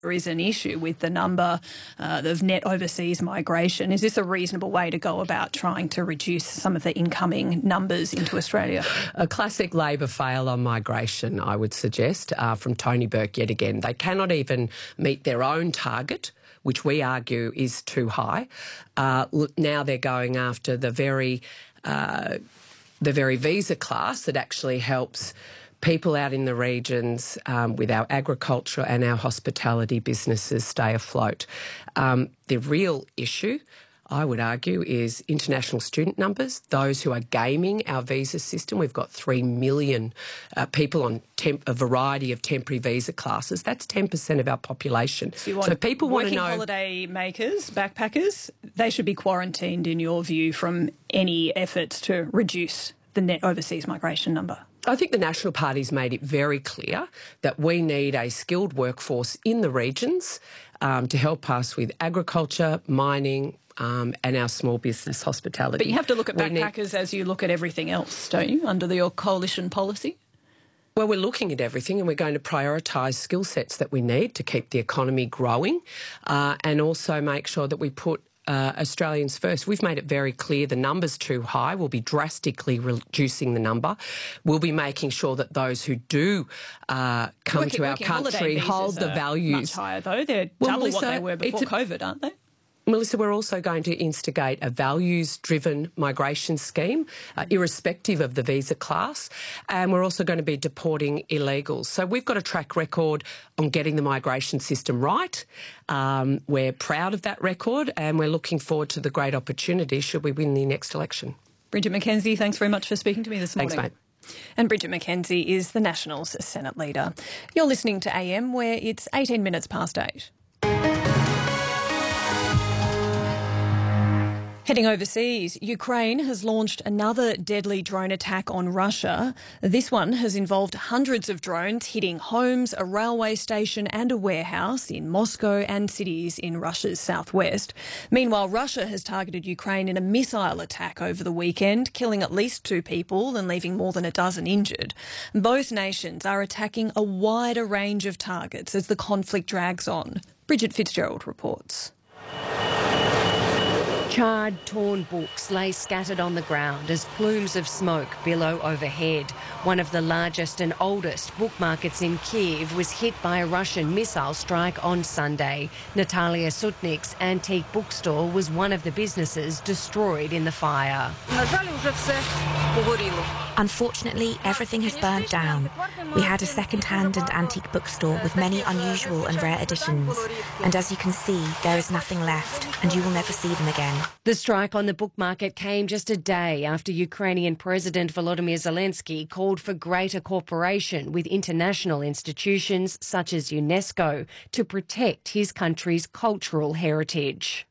there is an issue with the number of net overseas migration. Is this a reasonable way to go about trying to reduce some of the incoming numbers into Australia? A classic Labor fail on migration, I would suggest, from Tony Burke yet again. They cannot even meet their own target, which we argue is too high. Now they're going after the very visa class that actually helps people out in the regions with our agriculture and our hospitality businesses stay afloat. The real issue, I would argue, is international student numbers, those who are gaming our visa system. We've got 3 million people on a variety of temporary visa classes. That's 10% of our population. So people want to know... holiday makers, backpackers, they should be quarantined, in your view, from any efforts to reduce the net overseas migration number? I think the National Party's made it very clear that we need a skilled workforce in the regions to help us with agriculture, mining, and our small business hospitality. But you have to look at backpackers as you look at everything else, don't you, under your coalition policy? Well, we're looking at everything and we're going to prioritise skill sets that we need to keep the economy growing and also make sure that we put Australians first. We've made it very clear the number's too high. We'll be drastically reducing the number. We'll be making sure that those who do come to our country hold the values. Much higher, though. They're double what they were before COVID, aren't they? Melissa, we're also going to instigate a values-driven migration scheme, irrespective of the visa class, and we're also going to be deporting illegals. So we've got a track record on getting the migration system right. We're proud of that record, and we're looking forward to the great opportunity should we win the next election. Bridget McKenzie, thanks very much for speaking to me this morning. Thanks, mate. And Bridget McKenzie is the Nationals' Senate leader. You're listening to AM, where it's 18 minutes past 8. Heading overseas, Ukraine has launched another deadly drone attack on Russia. This one has involved hundreds of drones hitting homes, a railway station and a warehouse in Moscow and cities in Russia's southwest. Meanwhile, Russia has targeted Ukraine in a missile attack over the weekend, killing at least 2 people and leaving more than a dozen injured. Both nations are attacking a wider range of targets as the conflict drags on. Bridget Fitzgerald reports. Charred, torn books lay scattered on the ground as plumes of smoke billow overhead. One of the largest and oldest book markets in Kyiv was hit by a Russian missile strike on Sunday. Natalia Sutnik's antique bookstore was one of the businesses destroyed in the fire. Unfortunately, everything has burned down. We had a second-hand and antique bookstore with many unusual and rare editions. And as you can see, there is nothing left, and you will never see them again. The strike on the book market came just a day after Ukrainian President Volodymyr Zelensky called for greater cooperation with international institutions such as UNESCO to protect his country's cultural heritage.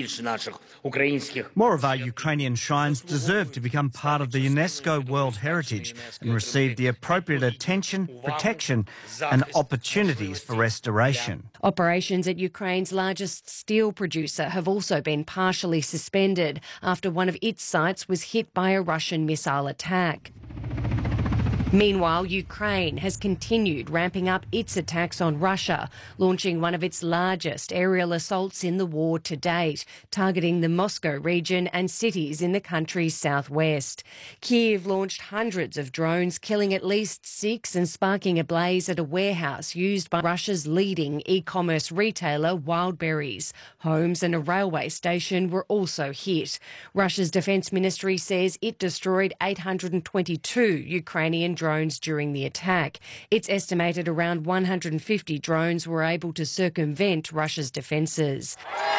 More of our Ukrainian shrines deserve to become part of the UNESCO World Heritage and receive the appropriate attention, protection and opportunities for restoration. Operations at Ukraine's largest steel producer have also been partially suspended after one of its sites was hit by a Russian missile attack. Meanwhile, Ukraine has continued ramping up its attacks on Russia, launching one of its largest aerial assaults in the war to date, targeting the Moscow region and cities in the country's southwest. Kyiv launched hundreds of drones, killing at least 6 and sparking a blaze at a warehouse used by Russia's leading e-commerce retailer, Wildberries. Homes and a railway station were also hit. Russia's defence ministry says it destroyed 822 Ukrainian drones during the attack. It's estimated around 150 drones were able to circumvent Russia's defences.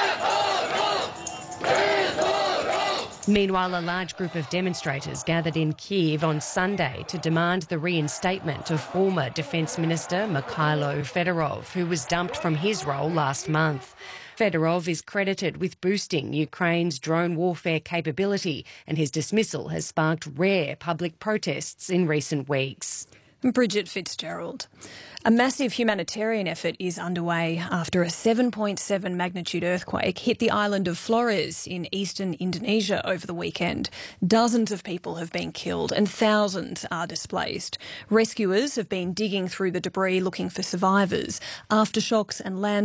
Meanwhile, a large group of demonstrators gathered in Kyiv on Sunday to demand the reinstatement of former Defence Minister Mikhailo Fedorov, who was dumped from his role last month. Fedorov is credited with boosting Ukraine's drone warfare capability, and his dismissal has sparked rare public protests in recent weeks. Bridget Fitzgerald. A massive humanitarian effort is underway after a 7.7 magnitude earthquake hit the island of Flores in eastern Indonesia over the weekend. Dozens of people have been killed and thousands are displaced. Rescuers have been digging through the debris looking for survivors. Aftershocks and land